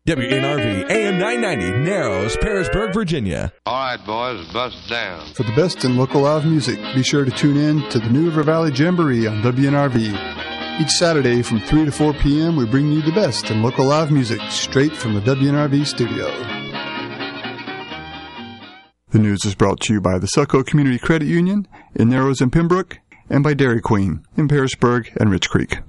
WNRV AM 990, Narrows, Parisburg, Virginia. All right, boys, bust down. For the best in local live music, be sure to tune in to the New River Valley Jamboree on WNRV. Each Saturday from 3 to 4 p.m., we bring you the best in local live music straight from the WNRV studio. The news is brought to you by the Selco Community Credit Union in Narrows and Pembroke, and by Dairy Queen in Parisburg and Rich Creek.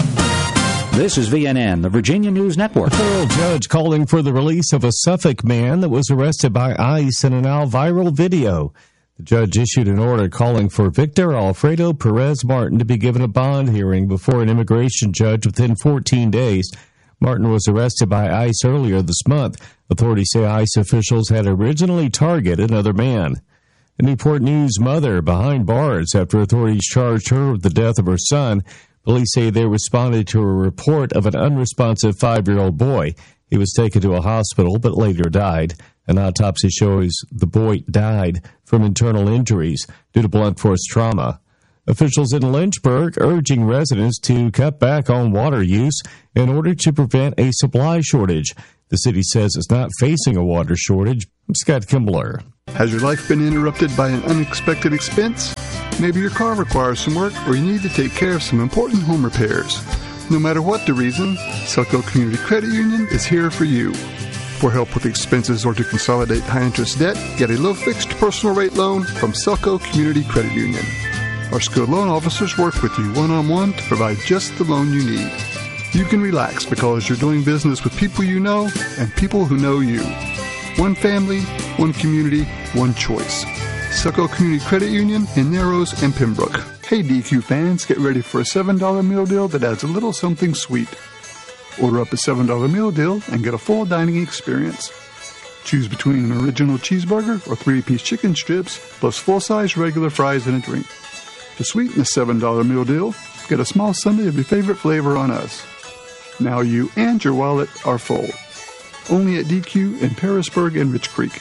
This is VNN, the Virginia News Network. A federal judge calling for the release of a Suffolk man that was arrested by ICE in a now viral video. The judge issued an order calling for Victor Alfredo Perez Martin to be given a bond hearing before an immigration judge within 14 days. Martin was arrested by ICE earlier this month. Authorities say ICE officials had originally targeted another man. A Newport News mother behind bars after authorities charged her with the death of her son. Police say they responded to a report of an unresponsive 5-year-old boy. He was taken to a hospital but later died. An autopsy shows the boy died from internal injuries due to blunt force trauma. Officials in Lynchburg urging residents to cut back on water use in order to prevent a supply shortage. The city says it's not facing a water shortage. I'm Scott Kimbler. Has your life been interrupted by an unexpected expense? Maybe your car requires some work, or you need to take care of some important home repairs. No matter what the reason, Selco Community Credit Union is here for you. For help with expenses or to consolidate high-interest debt, get a low-fixed personal rate loan from Selco Community Credit Union. Our skilled loan officers work with you one-on-one to provide just the loan you need. You can relax because you're doing business with people you know and people who know you. One family, one community, one choice. Selco Community Credit Union in Narrows and Pembroke. Hey DQ fans, get ready for a $7 meal deal that adds a little something sweet. Order up a $7 meal deal and get a full dining experience. Choose between an original cheeseburger or 3-piece chicken strips plus full-size regular fries and a drink. To sweeten the $7 meal deal, get a small sundae of your favorite flavor on us. Now you and your wallet are full. Only at DQ in Parisburg and Rich Creek.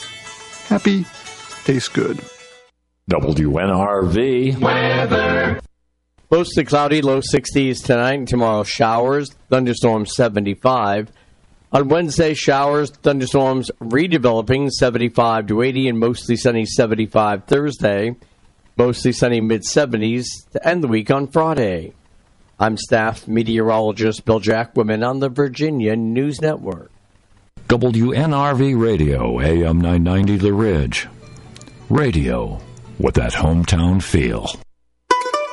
Happy, tastes good. WNRV weather. Mostly cloudy, low 60s tonight. Tomorrow, showers, thunderstorms 75. On Wednesday, showers, thunderstorms redeveloping 75 to 80, and mostly sunny 75 Thursday. Mostly sunny mid-70s to end the week on Friday. I'm staff meteorologist Bill Jackwin on the Virginia News Network. WNRV Radio, AM 990 The Ridge. Radio with that hometown feel.